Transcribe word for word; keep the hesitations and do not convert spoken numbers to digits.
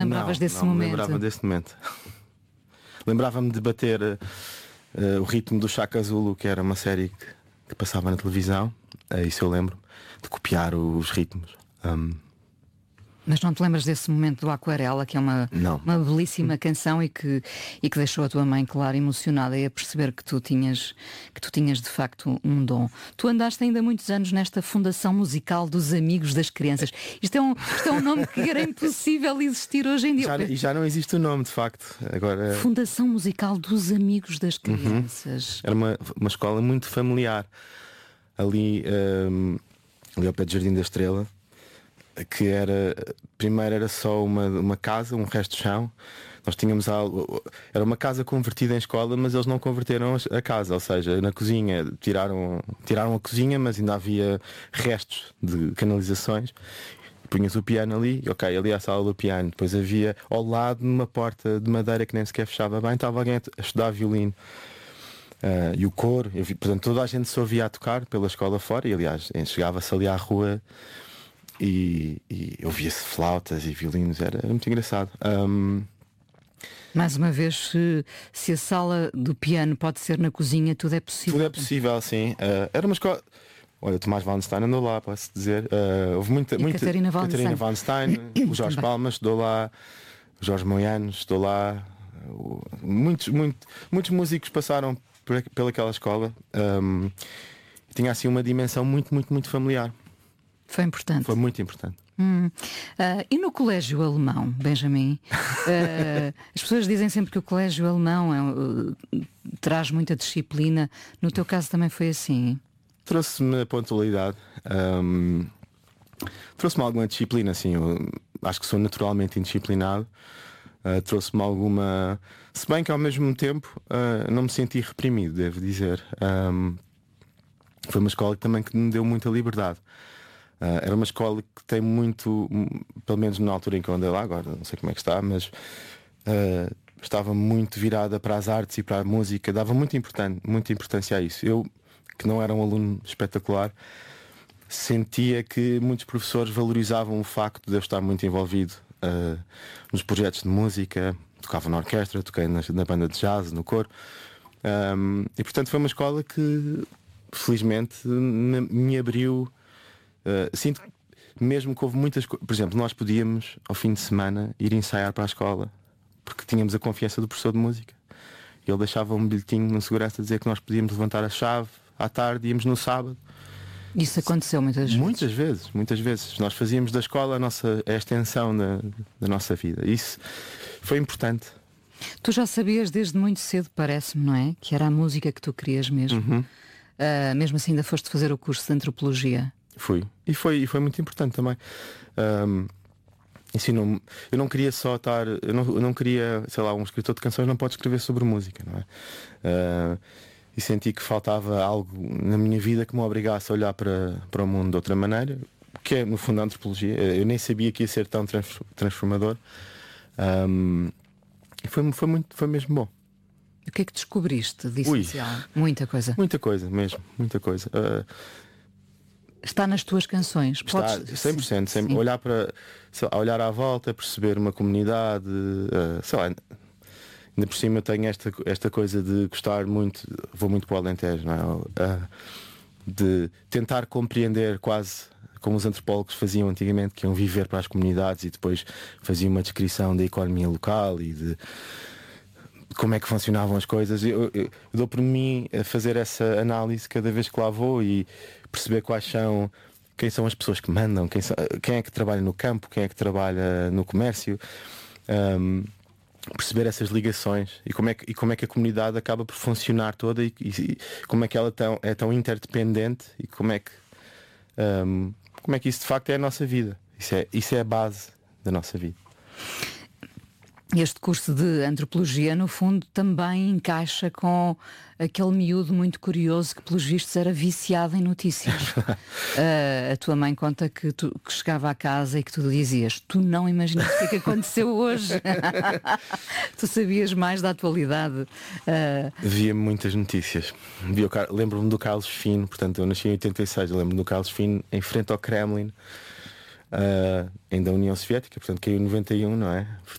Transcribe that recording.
lembravas não, desse não momento? Não me lembrava desse momento. Lembrava-me de bater uh, uh, o ritmo do Chaka Zulu, que era uma série que, que passava na televisão. Uh, isso eu lembro, de copiar os ritmos. Um, Mas não te lembras desse momento do Aquarela, que é uma, uma belíssima canção e que, e que deixou a tua mãe, claro, emocionada e a perceber que tu tinhas, que tu tinhas de facto um dom. Tu andaste ainda muitos anos nesta Fundação Musical dos Amigos das Crianças. Isto é um, isto é um nome que era impossível existir hoje em dia. Já, e já não existe o nome, de facto. Agora... Fundação Musical dos Amigos das Crianças. Uhum. Era uma, uma escola muito familiar. Ali, um, ali ao pé do Jardim da Estrela, que era, primeiro era só uma, uma casa, um resto de chão. Nós tínhamos algo, era uma casa convertida em escola, mas eles não converteram a casa, ou seja, na cozinha tiraram, tiraram a cozinha, mas ainda havia restos de canalizações. Punhas o piano ali, ok, ali é a sala do piano. Depois havia ao lado, numa porta de madeira que nem sequer fechava bem, estava alguém a estudar violino. Uh, e o coro, eu vi, portanto toda a gente se ouvia a tocar pela escola fora. E aliás, chegava-se ali à rua E, e ouvia-se flautas e violinos, era muito engraçado. Um... Mais uma vez, se, se a sala do piano pode ser na cozinha, tudo é possível. Tudo é possível, sim. Uh, era uma escola. Olha, o Tomás Wallenstein andou lá, posso dizer. Uh, houve muita, e muita Catarina Wallenstein, Catarina Wallenstein o Jorge Palmas estudou lá, o Jorge Moiano estudou lá. Uh, muitos, muito, muitos músicos passaram por, pelaquela escola. Um, tinha assim uma dimensão muito, muito, muito familiar. Foi importante. Foi muito importante. Hum. Uh, e no colégio alemão, Benjamin, uh, as pessoas dizem sempre que o colégio alemão é, uh, traz muita disciplina. No teu caso também foi assim? Trouxe-me a pontualidade. Um, trouxe-me alguma disciplina, assim. Eu acho que sou naturalmente indisciplinado. Uh, trouxe-me alguma... Se bem que ao mesmo tempo uh, não me senti reprimido, devo dizer. Um, foi uma escola também que me deu muita liberdade. Uh, era uma escola que tem muito, pelo menos na altura em que eu andei lá, agora não sei como é que está, mas uh, estava muito virada para as artes e para a música, dava muito importante, muita importância a isso. Eu, que não era um aluno espetacular, sentia que muitos professores valorizavam o facto de eu estar muito envolvido uh, nos projetos de música, tocava na orquestra, toquei na, na banda de jazz, no coro, um, e portanto foi uma escola que felizmente me, me abriu. Uh, sinto mesmo que houve muitas coisas. Por exemplo, nós podíamos ao fim de semana ir ensaiar para a escola porque tínhamos a confiança do professor de música. Ele deixava um bilhetinho no segurança a dizer que nós podíamos levantar a chave à tarde e íamos no sábado. Isso aconteceu muitas vezes? Muitas vezes, muitas vezes. Nós fazíamos da escola a, nossa, a extensão da, da nossa vida. Isso foi importante. Tu já sabias desde muito cedo, parece-me, não é? Que era a música que tu querias mesmo. Uhum. Uh, mesmo assim ainda foste fazer o curso de Antropologia. Fui. E foi, e foi muito importante também. Um, ensinou-me. Eu não queria só estar. Eu não, eu não queria, sei lá, um escritor de canções não pode escrever sobre música, não é? Uh, e senti que faltava algo na minha vida que me obrigasse a olhar para, para o mundo de outra maneira, que é no fundo a antropologia. Eu nem sabia que ia ser tão transformador. Um, e foi, foi, muito, foi mesmo bom. O que é que descobriste de essencial? Muita coisa. Muita coisa mesmo, muita coisa. Uh, Está nas tuas canções. Está Podes... cem por cento, sim, sempre sim. olhar para sei lá, olhar à volta, perceber uma comunidade, uh, sei lá, ainda por cima eu tenho esta, esta coisa de gostar muito, vou muito para o Alentejo, não é? Uh, de tentar compreender quase como os antropólogos faziam antigamente, que iam viver para as comunidades e depois faziam uma descrição da economia local e de como é que funcionavam as coisas. Eu, eu, eu dou por mim a fazer essa análise cada vez que lá vou e perceber quais são, quem são as pessoas que mandam, quem, são, quem é que trabalha no campo, quem é que trabalha no comércio, um, perceber essas ligações e como, é que, e como é que a comunidade acaba por funcionar toda e, e, e como é que ela tão, é tão interdependente e como é que um, como é que isso de facto é a nossa vida. Isso é, isso é a base da nossa vida. Este curso de Antropologia, no fundo, também encaixa com aquele miúdo muito curioso que, pelos vistos, era viciado em notícias. uh, a tua mãe conta que, tu, que chegava à casa e que tu dizias: tu não imaginas o que é que aconteceu hoje. Tu sabias mais da atualidade. Uh... Via muitas notícias. Via Car... Lembro-me do Carlos Fino, portanto eu nasci em oitenta e seis, lembro-me do Carlos Fino em frente ao Kremlin. Uh, ainda a União Soviética, portanto caiu em noventa e um, não é?